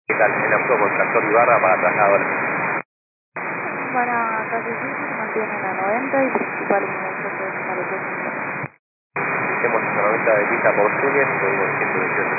¿Qué tal? En auto con tractor Ibarra para trasladadores. Para calle 5 se mantiene la 90 y principal en el centro de Maroto. Hicimos 90 de pista por Julián, pedimos 118.